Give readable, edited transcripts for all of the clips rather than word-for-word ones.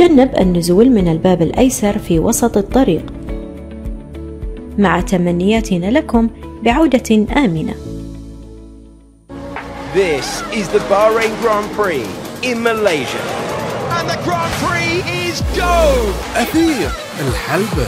تجنب النزول من الباب الأيسر في وسط الطريق. مع تمنياتنا لكم بعودة آمنة. This is the Bahrain Grand Prix in Malaysia. And the Grand Prix is go! أثير الحلبة،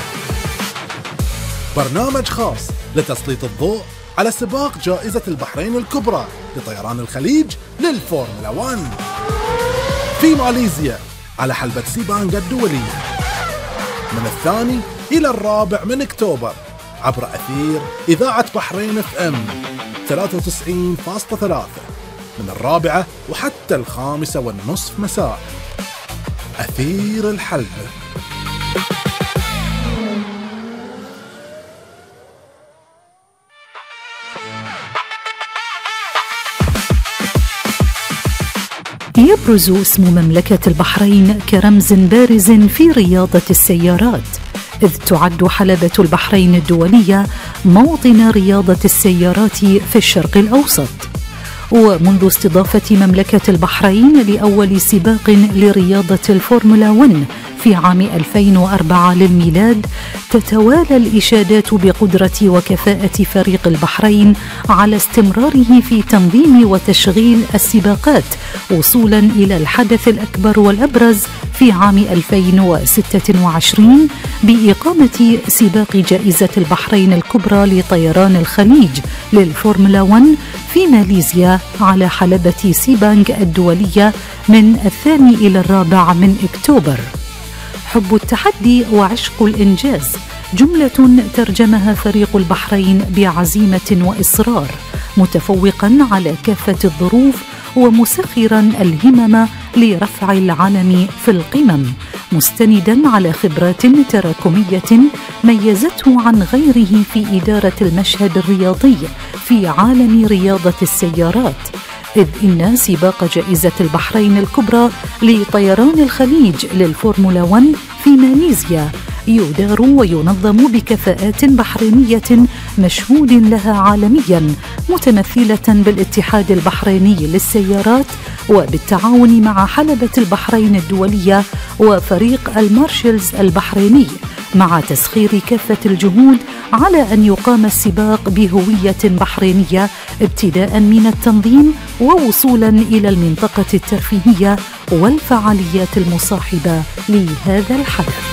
برنامج خاص لتسليط الضوء على سباق جائزة البحرين الكبرى لطيران الخليج للفورمولا 1 في ماليزيا على حلبة سيبانغ الدولية من 2 إلى 4 من أكتوبر عبر أثير إذاعة بحرين FM 93.3 من 4 وحتى 5:30 مساء. أثير الحلبة. يبرز اسم مملكة البحرين كرمز بارز في رياضة السيارات، إذ تعد حلبة البحرين الدولية موطن رياضة السيارات في الشرق الأوسط. ومنذ استضافة مملكة البحرين لأول سباق لرياضة الفورمولا 1 في عام 2004 للميلاد، تتوالى الإشادات بقدرة وكفاءة فريق البحرين على استمراره في تنظيم وتشغيل السباقات وصولا إلى الحدث الأكبر والأبرز في عام 2026 بإقامة سباق جائزة البحرين الكبرى لطيران الخليج للفورمولا 1 في ماليزيا على حلبة سيبانغ الدولية من 2 إلى 4 من أكتوبر. حب التحدي وعشق الإنجاز جملة ترجمها فريق البحرين بعزيمة وإصرار، متفوقا على كافة الظروف ومسخرا الهمم لرفع العلم في القمم، مستندا على خبرات تراكمية ميزته عن غيره في إدارة المشهد الرياضي في عالم رياضة السيارات، إذ إن سباق جائزة البحرين الكبرى لطيران الخليج للفورمولا 1 في ماليزيا يدار وينظم بكفاءات بحرينية مشهود لها عالميا، متمثلة بالاتحاد البحريني للسيارات وبالتعاون مع حلبة البحرين الدولية وفريق المارشلز البحريني، مع تسخير كافة الجهود على أن يقام السباق بهوية بحرينية ابتداء من التنظيم ووصولا إلى المنطقة الترفيهية والفعاليات المصاحبة لهذا الحدث.